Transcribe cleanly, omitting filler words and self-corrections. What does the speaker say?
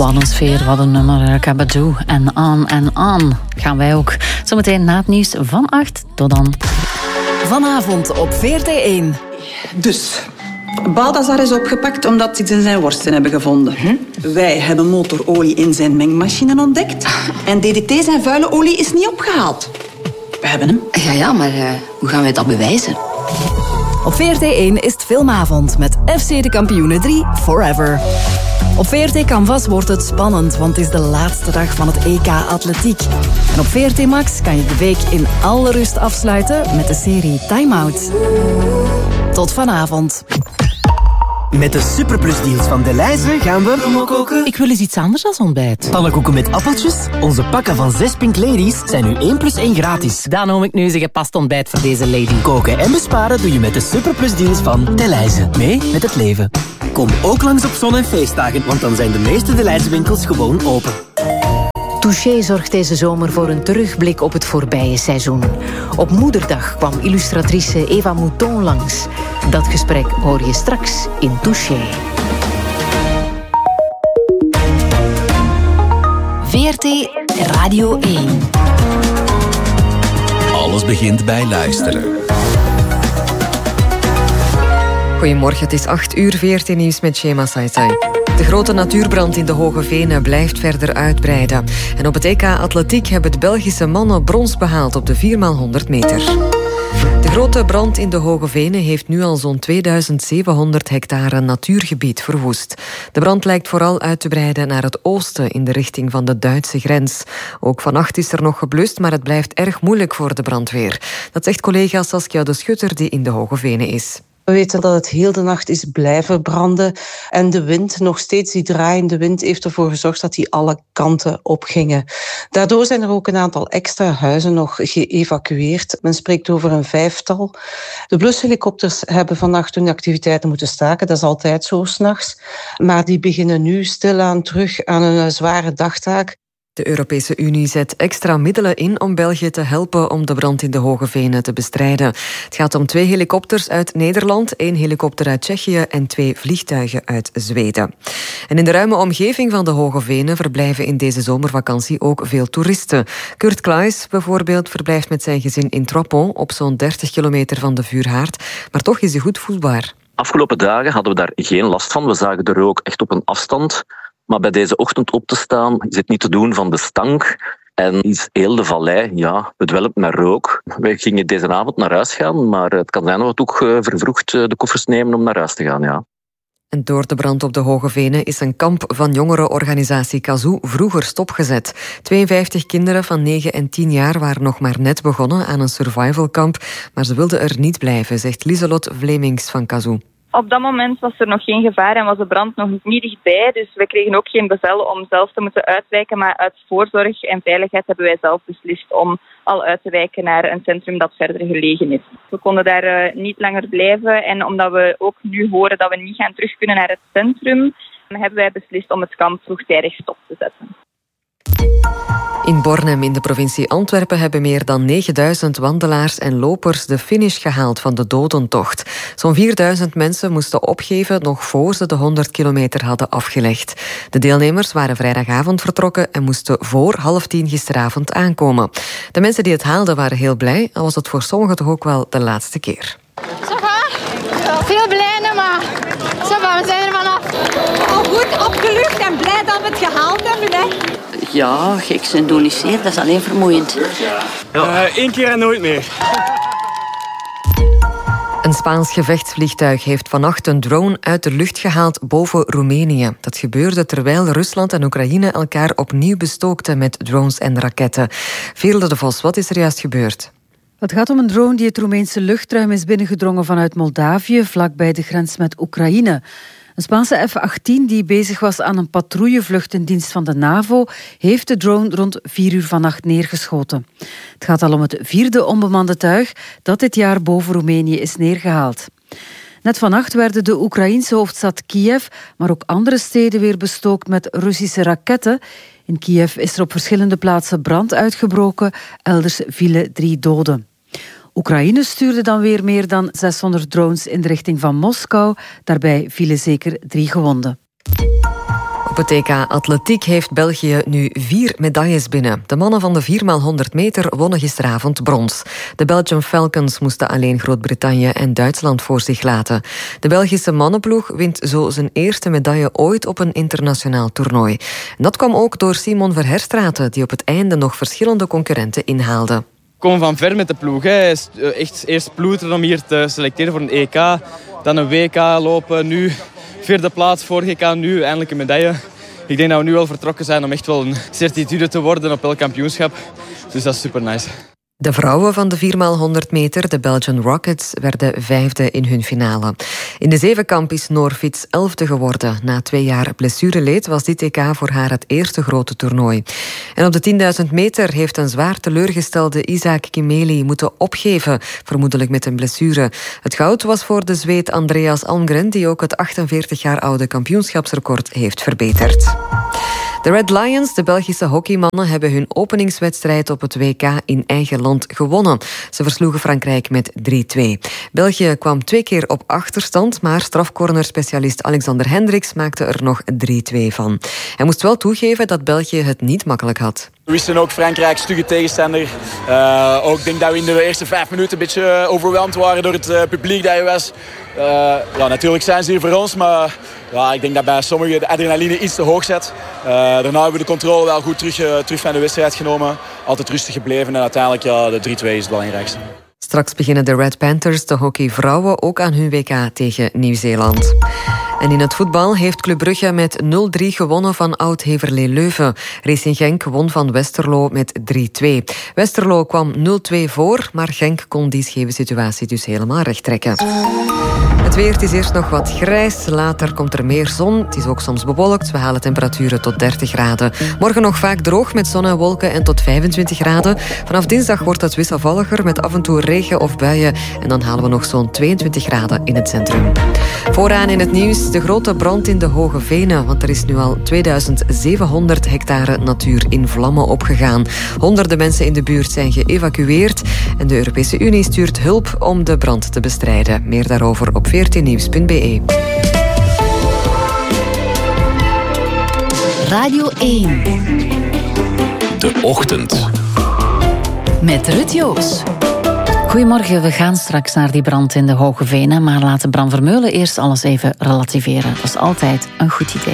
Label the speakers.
Speaker 1: Wat een sfeer, wat een nummer. Kabadoo en aan. Gaan wij ook. Zometeen na het nieuws van 8. Tot dan.
Speaker 2: Vanavond op VRT1.
Speaker 3: Dus, Balthazar is opgepakt omdat ze iets in zijn worsten hebben gevonden. Wij hebben motorolie in zijn mengmachine ontdekt. En DDT, zijn vuile olie, is niet opgehaald. We hebben hem.
Speaker 4: Ja, maar hoe gaan wij dat bewijzen?
Speaker 2: Op VRT1 is het filmavond met FC de Kampioenen 3 Forever. Op VRT Canvas wordt het spannend, want het is de laatste dag van het EK Atletiek. En op VRT Max kan je de week in alle rust afsluiten met de serie Time Out. Tot vanavond.
Speaker 5: Met de superplusdeals van Delhaize gaan we...
Speaker 1: Ik wil eens iets anders dan ontbijt.
Speaker 5: Pannenkoeken met appeltjes. Onze pakken van 6 Pink Ladies zijn nu 1 + 1 gratis.
Speaker 1: Dan noem ik nu eens een gepast ontbijt voor deze lady.
Speaker 5: Koken en besparen doe je met de superplusdeals van Delhaize. Mee met het leven. Kom ook langs op zon- en feestdagen, want dan zijn de meeste Delhaize winkels gewoon open.
Speaker 6: Touché zorgt deze zomer voor een terugblik op het voorbije seizoen. Op Moederdag kwam illustratrice Eva Mouton langs. Dat gesprek hoor je straks in Touché.
Speaker 2: VRT Radio 1.
Speaker 7: Alles begint bij luisteren.
Speaker 8: Goedemorgen, het is 8 uur, VRT Nieuws met Shema Saisai. De grote natuurbrand in de Hoge Venen blijft verder uitbreiden. En op het EK Atletiek hebben de Belgische mannen brons behaald op de 4x100 meter. De grote brand in de Hoge Venen heeft nu al zo'n 2700 hectare natuurgebied verwoest. De brand lijkt vooral uit te breiden naar het oosten in de richting van de Duitse grens. Ook vannacht is er nog geblust, maar het blijft erg moeilijk voor de brandweer. Dat zegt collega Saskia de Schutter die in de Hoge Venen is.
Speaker 9: We weten dat het heel de nacht is blijven branden. En de wind, nog steeds die draaiende wind, heeft ervoor gezorgd dat die alle kanten opgingen. Daardoor zijn er ook een aantal extra huizen nog geëvacueerd. Men spreekt over een 5-tal. De blushelikopters hebben vannacht hun activiteiten moeten staken. Dat is altijd zo 's nachts. Maar die beginnen nu stilaan terug aan een zware dagtaak.
Speaker 8: De Europese Unie zet extra middelen in om België te helpen om de brand in de Hoge Venen te bestrijden. Het gaat om 2 helikopters uit Nederland, 1 helikopter uit Tsjechië en 2 vliegtuigen uit Zweden. En in de ruime omgeving van de Hoge Venen verblijven in deze zomervakantie ook veel toeristen. Kurt Klaes bijvoorbeeld verblijft met zijn gezin in Tropon op zo'n 30 kilometer van de vuurhaard, maar toch is hij goed voelbaar.
Speaker 10: Afgelopen dagen hadden we daar geen last van. We zagen de rook echt op een afstand. Maar bij deze ochtend op te staan is het niet te doen van de stank. En is heel de vallei bedwelmd met rook. Wij gingen deze avond naar huis gaan, maar het kan zijn dat we toch vervroegd de koffers nemen om naar huis te gaan. Ja.
Speaker 8: En door de brand op de Hoge Venen is een kamp van jongerenorganisatie Kazoo vroeger stopgezet. 52 kinderen van 9 en 10 jaar waren nog maar net begonnen aan een survivalkamp, maar ze wilden er niet blijven, zegt Lieselot Vlemings van Kazoo.
Speaker 11: Op dat moment was er nog geen gevaar en was de brand nog niet dichtbij. Dus we kregen ook geen bevel om zelf te moeten uitwijken. Maar uit voorzorg en veiligheid hebben wij zelf beslist om al uit te wijken naar een centrum dat verder gelegen is. We konden daar niet langer blijven. En omdat we ook nu horen dat we niet gaan terug kunnen naar het centrum, hebben wij beslist om het kamp vroegtijdig stop te zetten.
Speaker 8: In Bornem in de provincie Antwerpen hebben meer dan 9000 wandelaars en lopers de finish gehaald van de dodentocht. Zo'n 4000 mensen moesten opgeven nog voor ze de 100 kilometer hadden afgelegd. De deelnemers waren vrijdagavond vertrokken en moesten voor 9:30 gisteravond aankomen. De mensen die het haalden waren heel blij, al was het voor sommigen toch ook wel de laatste keer.
Speaker 12: Ça va? Veel blij, maar ça va, we zijn er vanaf. Al goed opgelucht en blij dat we het gehaald hebben, hè?
Speaker 4: Ja, gek zijn doen is zeer, dat is alleen vermoeiend.
Speaker 13: Ja. 1 keer en nooit meer.
Speaker 8: Een Spaans gevechtsvliegtuig heeft vannacht een drone uit de lucht gehaald boven Roemenië. Dat gebeurde terwijl Rusland en Oekraïne elkaar opnieuw bestookten met drones en raketten. Veerle de Vos, wat is er juist gebeurd?
Speaker 14: Het gaat om een drone die het Roemeense luchtruim is binnengedrongen vanuit Moldavië, vlakbij de grens met Oekraïne. Een Spaanse F-18 die bezig was aan een patrouillevlucht in dienst van de NAVO, heeft de drone rond 4 uur vannacht neergeschoten. Het gaat al om het 4e onbemande tuig dat dit jaar boven Roemenië is neergehaald. Net vannacht werden de Oekraïense hoofdstad Kiev, maar ook andere steden weer bestookt met Russische raketten. In Kiev is er op verschillende plaatsen brand uitgebroken, elders vielen 3 doden. Oekraïne stuurde dan weer meer dan 600 drones in de richting van Moskou. Daarbij vielen zeker 3 gewonden.
Speaker 8: Op het EK Atletiek heeft België nu 4 medailles binnen. De mannen van de 4x100 meter wonnen gisteravond brons. De Belgian Falcons moesten alleen Groot-Brittannië en Duitsland voor zich laten. De Belgische mannenploeg wint zo zijn eerste medaille ooit op een internationaal toernooi. En dat kwam ook door Simon Verherstraeten, die op het einde nog verschillende concurrenten inhaalde.
Speaker 13: We komen van ver met de ploeg. Hè. Echt eerst ploeteren om hier te selecteren voor een EK. Dan een WK lopen, nu 4e plaats, vorig EK, nu eindelijk een medaille. Ik denk dat we nu wel vertrokken zijn om echt wel een certitude te worden op elk kampioenschap. Dus dat is super nice.
Speaker 8: De vrouwen van de 4x100 meter, de Belgian Rockets, werden 5e in hun finale. In de zevenkamp is Noor Fits 11e geworden. Na 2 jaar blessureleed was dit EK voor haar het eerste grote toernooi. En op de 10.000 meter heeft een zwaar teleurgestelde Isaac Kimeli moeten opgeven, vermoedelijk met een blessure. Het goud was voor de Zweed Andreas Almgren, die ook het 48 jaar oude kampioenschapsrecord heeft verbeterd. De Red Lions, de Belgische hockeymannen, hebben hun openingswedstrijd op het WK in eigen land gewonnen. Ze versloegen Frankrijk met 3-2. België kwam 2 keer op achterstand, maar strafcornerspecialist Alexander Hendricks maakte er nog 3-2 van. Hij moest wel toegeven dat België het niet makkelijk had.
Speaker 15: We wisten ook Frankrijk stugge tegenstander. Ook denk dat we in de eerste 5 minuten een beetje overweldigd waren door het publiek dat je was. Natuurlijk zijn ze hier voor ons, maar ik denk dat bij sommigen de adrenaline iets te hoog zit. Daarna hebben we de controle wel goed terug van de wedstrijd genomen. Altijd rustig gebleven en uiteindelijk de 3-2 is het belangrijkste.
Speaker 8: Straks beginnen de Red Panthers, de hockeyvrouwen, ook aan hun WK tegen Nieuw-Zeeland. En in het voetbal heeft Club Brugge met 0-3 gewonnen van Oud-Heverlee Leuven. Racing Genk won van Westerlo met 3-2. Westerlo kwam 0-2 voor, maar Genk kon die scheve situatie dus helemaal rechttrekken. Het weer, het is eerst nog wat grijs, later komt er meer zon. Het is ook soms bewolkt, we halen temperaturen tot 30 graden. Morgen nog vaak droog met zon en wolken en tot 25 graden. Vanaf dinsdag wordt het wisselvalliger met af en toe regen of buien. En dan halen we nog zo'n 22 graden in het centrum. Vooraan in het nieuws de grote brand in de Hoge Venen, want er is nu al 2700 hectare natuur in vlammen opgegaan. Honderden mensen in de buurt zijn geëvacueerd en de Europese Unie stuurt hulp om de brand te bestrijden. Meer daarover op 14nieuws.be.
Speaker 2: Radio 1.
Speaker 7: De Ochtend.
Speaker 2: Met Ruud Joos.
Speaker 1: Goedemorgen, we gaan straks naar die brand in de Hoge Venen, maar laten Bram Vermeulen eerst alles even relativeren. Dat is altijd een goed idee.